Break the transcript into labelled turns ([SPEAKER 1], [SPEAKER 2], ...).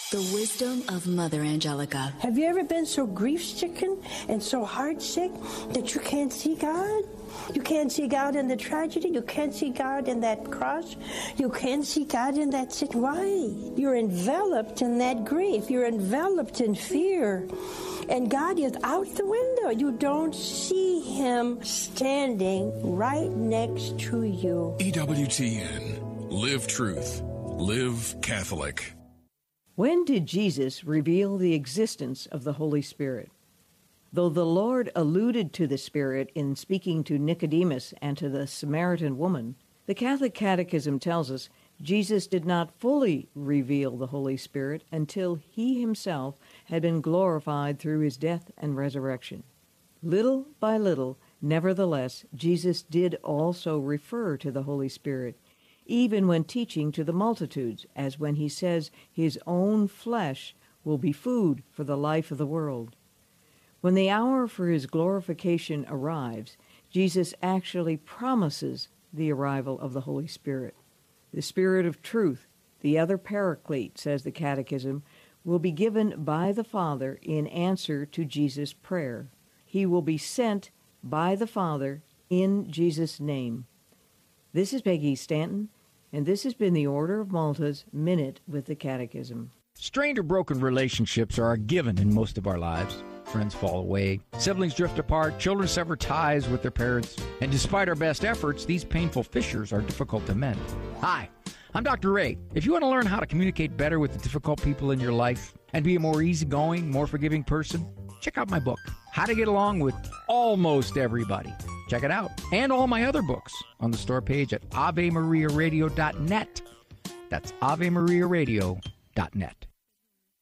[SPEAKER 1] The wisdom of Mother Angelica.
[SPEAKER 2] Have you ever been so grief-stricken and so heart-sick that you can't see God? You can't see God in the tragedy. You can't see God in that cross. You can't see God in that situation. Why? You're enveloped in that grief. You're enveloped in fear. And God is out the window. You don't see Him standing right next to you.
[SPEAKER 3] EWTN. Live truth. Live Catholic.
[SPEAKER 4] When did Jesus reveal the existence of the Holy Spirit? Though the Lord alluded to the Spirit in speaking to Nicodemus and to the Samaritan woman, the Catholic Catechism tells us Jesus did not fully reveal the Holy Spirit until He Himself had been glorified through His death and resurrection. Little by little, nevertheless, Jesus did also refer to the Holy Spirit, even when teaching to the multitudes, as when He says His own flesh will be food for the life of the world. When the hour for His glorification arrives, Jesus actually promises the arrival of the Holy Spirit. The Spirit of truth, the other Paraclete, says the Catechism, will be given by the Father in answer to Jesus' prayer. He will be sent by the Father in Jesus' name. This is Peggy Stanton, and this has been the Order of Malta's Minute with the Catechism.
[SPEAKER 5] Strained or broken relationships are a given in most of our lives. Friends fall away, siblings drift apart, children sever ties with their parents, and despite our best efforts, these painful fissures are difficult to mend. Hi, I'm Dr. Ray. If you want to learn how to communicate better with the difficult people in your life and be a more easygoing, more forgiving person, check out my book, How to Get Along with Almost Everybody. Check it out. And all my other books on the store page at AveMariaRadio.net. That's AveMariaRadio.net.